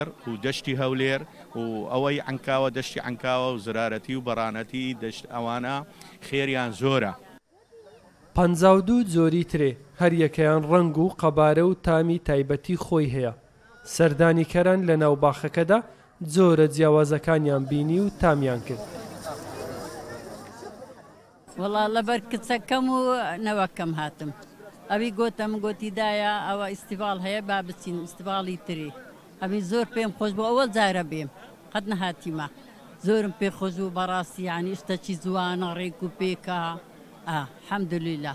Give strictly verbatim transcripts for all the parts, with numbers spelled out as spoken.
و دەشتی هەولێر و ئەوەی عنکاوە دەشتی عنکاوە و زرارەتی و بەڕانەتی دەشت ئەوانە خێریان زۆرە. پەنجاو و دوو جۆری ترێ هەر یەکەیان ڕەنگ و قەبارە و تامی تایبەتی خۆی هەیە. سەردانیکەران لە ناو باخەکەدا جۆرە جیاوازەکانیان بینی و تامیان کرد. وەڵا لەبەر کچەکەم و نەوەکەم هاتم ئەوی گۆتەم گۆتیدایە ئەوە ئیسیڤال هەیە با بچین ئیسیڤاڵی تری ئەوی زۆر پێم خۆش بوو ئەوە جارە بێم قەت نەهاتیمە زۆرم پێ خۆش و بەڕاستی یعنی شتێکی جوانە ڕێک و پێکە حەمدوللیلە.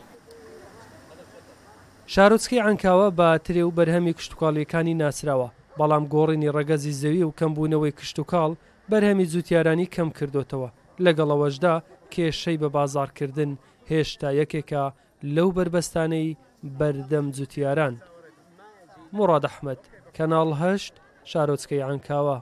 شارۆچکەی عنکاوە بە ترێ و بەرهەمی کشتتوکاڵیەکانی ناسراوە، بەڵام گۆڕینی ڕەگەزی زەوی و کەمبوونەوەی کشتتوکاڵ بەرهەمی جوتیارانی کەم کردوتەوە. لەگەڵەوەشدا کێشەی بە بازارکردن هێشتا یەکێکە لەو بربەستانەی بەردەم جوتیاران. موڕاد ئەحمەد، کەناڵ هەشت، شارۆچکەی عنکاوە.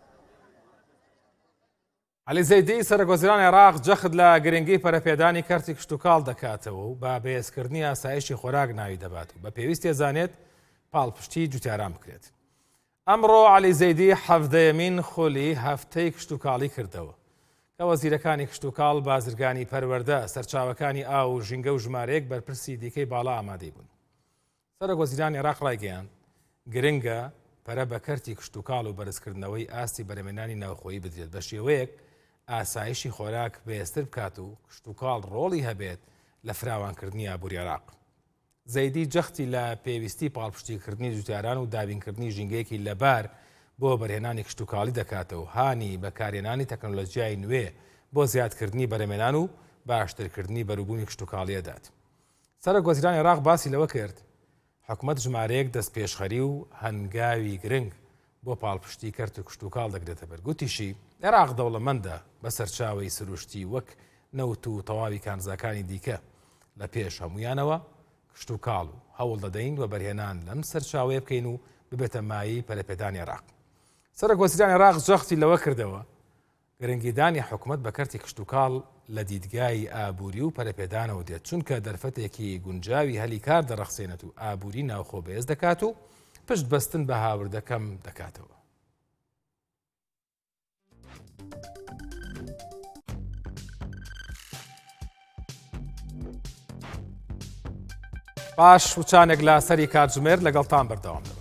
عەلی زەیدی سەرۆکوەزیرانی عێراق جەخت لە گرنگی پەرەپێدانی کەرتی کشتتوکاڵ دەکاتەوە و بە بەهێزکردنی ئاسایشی خۆراک ناوی دەبات و بە پێویستی زانێت پاڵپشتی جوتیاران بکرێت. ئەمڕۆ عەلی زەیدی هەفتەیەمین خۆلی هەفتەی کشتتوکاڵی کردەوە کە وەزیرەکانی کشتتوکاڵ، بازرگانی پەروەردە، سەرچاوەکانی ئاو و ژینگە و ژمارەیەک بەرپرسی دیکەی باڵا ئامادەی بوون. سەرۆکوەزیرانی عێراق ڕایگەیاند گرنگە پەرە بە کەرتی کشتتوکاڵ و بەرزکردنەوەی ئاستی بەرهەمهێنانی ناوخۆیی بدرێت بە شێوەیەک ئاسایشی خۆراک بەهێزتر بکات و کشتتوکاڵ ڕۆڵی هەبێت لە فراوانکردنی ئابووری عێراق. زەیدی جەختی لە پێویستی پاڵپشتیکردنی جوتیاران و دابینکردنی ژینگەیەکی لەبار بۆ بەرهێنانی کشتتوکاڵی دەکاتەوە، هانی بەکارهێنانی تەکنۆلۆژیای نوێ بۆ زیادکردنی بەرهەمهێنان و باشترکردنی بەروبوومی کشتتوکاڵی دەدات. سەرۆکوەزیرانی عێراق باسی لەوە کرد حکوومەت ژمارەیەک دەست پێشخەری و هەنگاوی گرنگ بۆ پاڵپشتی کەرت و کشتتوکاڵ دەگرێتە بەر. گوتیشی عێراق دەوڵەمەندە بە سەرچاوەی سروشتی وەک نەوت و تەواوی کانزاکانی دیکە لە پێش هەمویانەوە کشتتوکاڵ و هەوڵ دەدەین و بەرهێنان لەم سەرچاوەیە بکەین و ببێتە مایی پەرەپێدانی عێراق. سەرۆکوەزیرانی عێراق جەختی لەوە کردەوە گرنگیدانی حکوومەت بە کەرتی کشتتوکاڵ لە دیدگای ئابووری و پەرەپێدانەوە دێت، چونکە دەرفەتێکی گونجاوی هەلی کار دەڕەخسێنێت و ئابووری ناوخۆ بەهێز دەکات و پشت بەستن بە هاوردەکەم دەکاتەوە. باش وچانێک لە سەری کاتژمێر لەگەڵتان بەردەوام دەبم.